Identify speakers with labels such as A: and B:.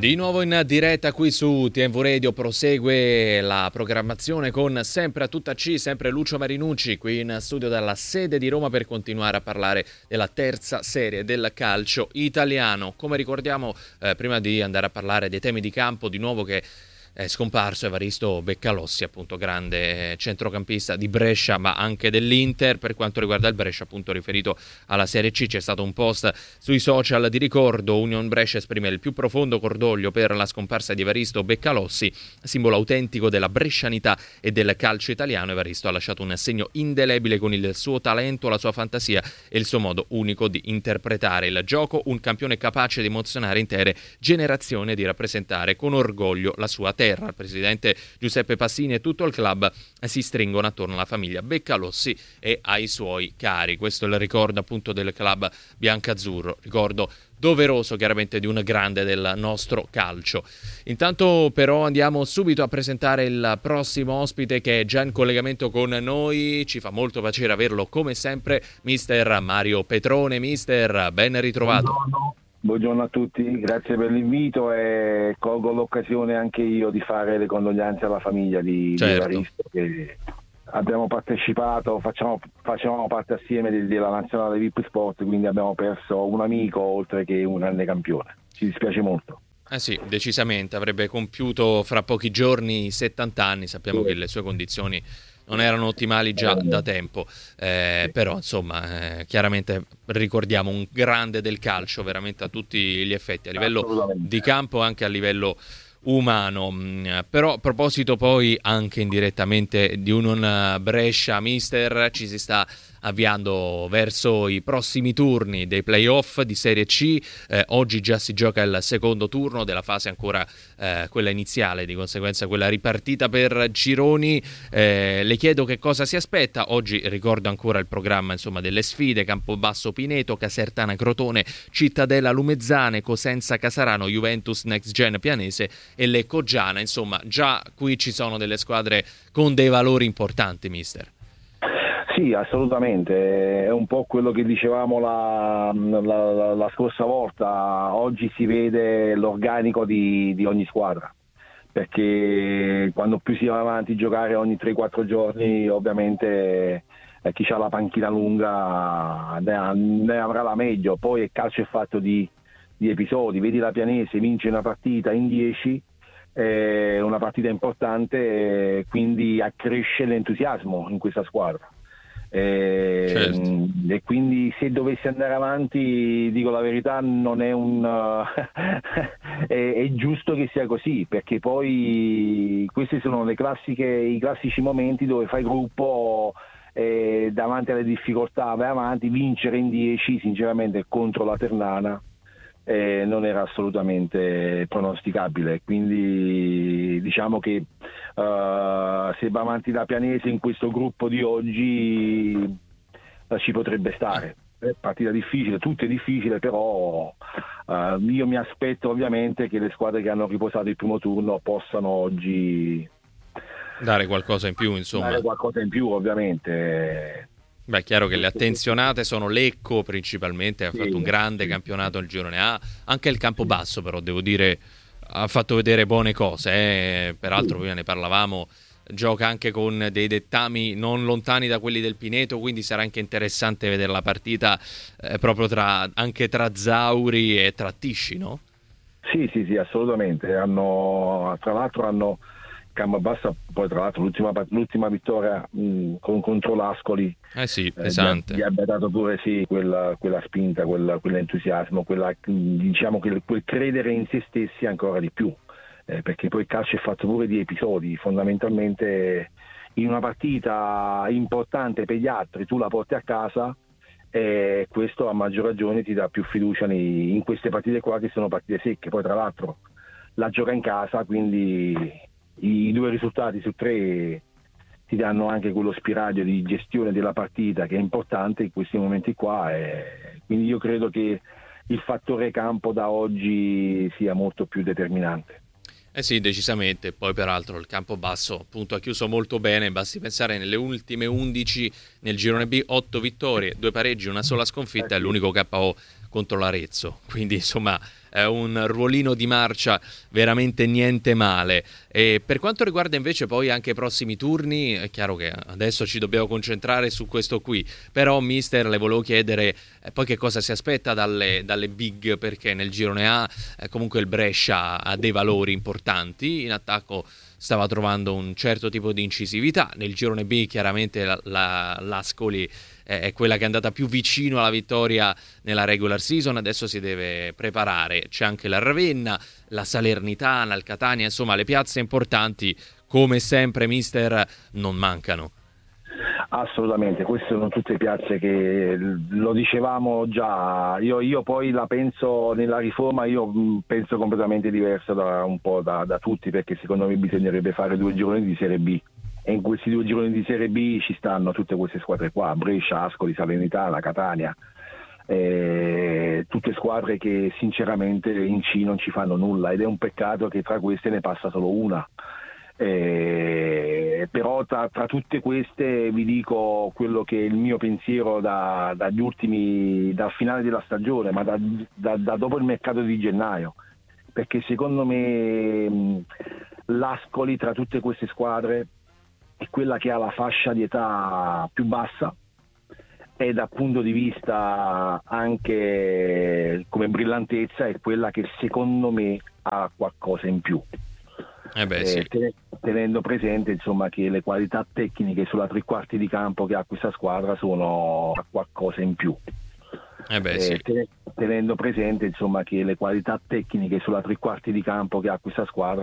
A: Di nuovo in diretta qui su TNV Radio, prosegue la programmazione con sempre a tutta C, sempre Lucio Marinucci qui in studio dalla sede di Roma per continuare a parlare della terza serie del calcio italiano. Come ricordiamo, prima di andare a parlare dei temi di campo, di nuovo che è scomparso Evaristo Beccalossi, appunto grande centrocampista di Brescia ma anche dell'Inter. Per quanto riguarda il Brescia, appunto riferito alla Serie C, c'è stato un post sui social di ricordo. Union Brescia esprime il più profondo cordoglio per la scomparsa di Evaristo Beccalossi, simbolo autentico della brescianità e del calcio italiano. Evaristo ha lasciato un segno indelebile con il suo talento, la sua fantasia e il suo modo unico di interpretare il gioco, un campione capace di emozionare intere generazioni e di rappresentare con orgoglio la sua terra. Il presidente Giuseppe Passini e tutto il club si stringono attorno alla famiglia Beccalossi e ai suoi cari. Questo è il ricordo appunto del club biancazzurro, ricordo doveroso chiaramente di un grande del nostro calcio. Intanto però andiamo subito a presentare il prossimo ospite che è già in collegamento con noi. Ci fa molto piacere averlo come sempre, mister Mario Petrone. Mister, ben ritrovato.
B: Buongiorno a tutti, grazie per l'invito e colgo l'occasione anche io di fare le condoglianze alla famiglia di Evaristo, che abbiamo partecipato, facevamo parte assieme della nazionale VIP Sport, quindi abbiamo perso un amico oltre che un grande campione. Ci dispiace molto.
A: Sì, decisamente, avrebbe compiuto fra pochi giorni 70 anni, sappiamo che le sue condizioni non erano ottimali già da tempo, però insomma chiaramente ricordiamo un grande del calcio veramente a tutti gli effetti, a livello di campo e anche a livello umano. Però a proposito poi anche indirettamente di Union Brescia, mister, ci si sta avviando verso i prossimi turni dei playoff di Serie C. Oggi già si gioca il secondo turno della fase ancora quella iniziale, di conseguenza quella ripartita per gironi. Le chiedo che cosa si aspetta. Oggi ricordo ancora il programma insomma delle sfide: Campobasso Pineto, Casertana Crotone, Cittadella Lumezzane, Cosenza Casarano, Juventus Next Gen Pianese e Lecco Giana. Insomma già qui ci sono delle squadre con dei valori importanti, mister.
B: Sì, assolutamente, è un po' quello che dicevamo la scorsa volta. Oggi si vede l'organico di ogni squadra, perché quando più si va avanti a giocare ogni 3-4 giorni, ovviamente chi ha la panchina lunga ne avrà la meglio. Poi il calcio è fatto di episodi, vedi la Pianese vince una partita in 10, una partita importante, quindi accresce l'entusiasmo in questa squadra.
A: Certo.
B: E quindi se dovessi andare avanti, dico la verità, non è è giusto che sia così, perché poi questi sono i classici momenti dove fai gruppo, davanti alle difficoltà vai avanti. Vincere in 10 sinceramente contro la Ternana non era assolutamente pronosticabile, quindi diciamo che se va avanti la Pianese in questo gruppo di oggi ci potrebbe stare. Partita difficile, tutto è difficile, però io mi aspetto ovviamente che le squadre che hanno riposato il primo turno possano oggi
A: dare qualcosa in più, insomma.
B: Dare qualcosa in più, ovviamente.
A: Beh, è chiaro che le attenzionate sono Lecco principalmente, ha fatto un grande campionato nel girone A, anche il Campobasso però devo dire ha fatto vedere buone cose, peraltro prima ne parlavamo, gioca anche con dei dettami non lontani da quelli del Pineto, quindi sarà anche interessante vedere la partita proprio anche tra Zauri e tra Tisci, no?
B: Sì, assolutamente. Tra l'altro hanno Campobasso, poi tra l'altro l'ultima vittoria contro l'Ascoli,
A: sì, pesante,
B: gli abbia dato pure quella spinta, quell'entusiasmo, diciamo quel credere in se stessi ancora di più, perché poi il calcio è fatto pure di episodi. Fondamentalmente in una partita importante per gli altri tu la porti a casa, e questo a maggior ragione ti dà più fiducia in queste partite qua, che sono partite secche. Poi tra l'altro la gioca in casa, quindi i 2 risultati su 3 ti danno anche quello spiraglio di gestione della partita che è importante in questi momenti qua, e quindi io credo che il fattore campo da oggi sia molto più determinante.
A: Sì, decisamente. Poi peraltro il Campobasso appunto ha chiuso molto bene, basti pensare nelle ultime 11 nel girone B, 8 vittorie, 2 pareggi, una sola sconfitta, è l'unico KO contro l'Arezzo, quindi insomma è un ruolino di marcia veramente niente male. E per quanto riguarda invece poi anche i prossimi turni, è chiaro che adesso ci dobbiamo concentrare su questo qui, però mister le volevo chiedere poi che cosa si aspetta dalle big, perché nel girone A comunque il Brescia ha dei valori importanti, in attacco stava trovando un certo tipo di incisività, nel girone B chiaramente l'Ascoli è quella che è andata più vicino alla vittoria nella regular season, adesso si deve preparare, c'è anche la Ravenna, la Salernitana, il Catania, insomma le piazze importanti come sempre mister non mancano.
B: Assolutamente, queste sono tutte piazze che lo dicevamo già, io poi la penso nella riforma, io penso completamente diversa da tutti, perché secondo me bisognerebbe fare 2 gironi di Serie B, e in questi 2 gironi di Serie B ci stanno tutte queste squadre qua, Brescia, Ascoli, Salernitana, Catania, tutte squadre che sinceramente in C non ci fanno nulla, ed è un peccato che tra queste ne passa solo una. Però tra tutte queste vi dico quello che è il mio pensiero dal finale della stagione, ma da dopo il mercato di gennaio, perché secondo me l'Ascoli tra tutte queste squadre è quella che ha la fascia di età più bassa, e dal punto di vista anche come brillantezza è quella che secondo me ha qualcosa in più.
A: Sì.
B: Tenendo presente insomma che le qualità tecniche sulla 3/4 di campo che ha questa squadra sono qualcosa in più.
A: Sì.
B: Tenendo presente insomma che le qualità tecniche sulla 3/4 di campo che ha questa squadra